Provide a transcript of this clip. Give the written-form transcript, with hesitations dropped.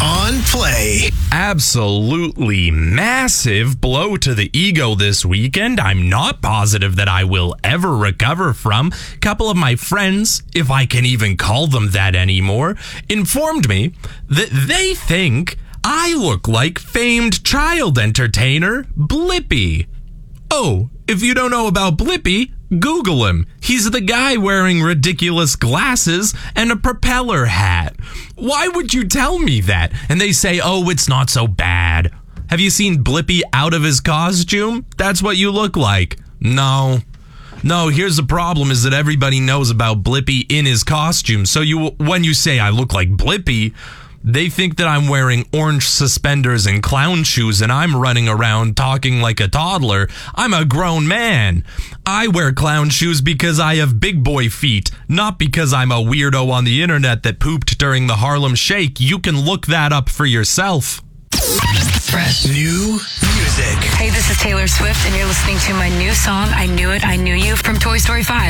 on Play. Absolutely massive blow to the ego this weekend. I'm not positive that I will ever recover from. A couple of my friends, if I can even call them that anymore, informed me that they think I look like famed child entertainer Blippi. Oh, if you don't know about Blippi, Google him. He's the guy wearing ridiculous glasses and a propeller hat. Why would you tell me that? And they say, oh, it's not so bad. Have you seen Blippi out of his costume? That's what you look like. No, here's the problem is that everybody knows about Blippi in his costume. So when you say I look like Blippi, they think that I'm wearing orange suspenders and clown shoes and I'm running around talking like a toddler. I'm a grown man. I wear clown shoes because I have big boy feet, not because I'm a weirdo on the internet that pooped during the Harlem Shake. You can look that up for yourself. Fresh new music. Hey, this is Taylor Swift, and you're listening to my new song, I Knew It, I Knew You, from Toy Story 5.